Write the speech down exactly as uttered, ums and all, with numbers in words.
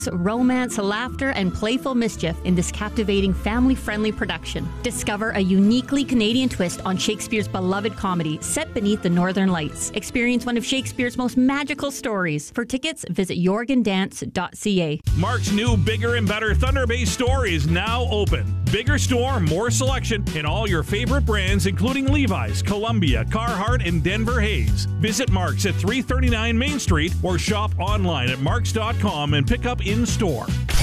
Romance, laughter, and playful mischief in this captivating family-friendly production. Discover a uniquely Canadian twist on Shakespeare's beloved comedy set beneath the Northern Lights. Experience one of Shakespeare's most magical stories. For tickets, visit yorgan dance dot c a. Mark's new bigger and better Thunder Bay store is now open. Bigger store, more selection in all your favorite brands, including Levi's, Columbia, Carhartt, and Denver Hayes. Visit Mark's at three thirty-nine Main Street or shop online at marks dot com and pick up in store.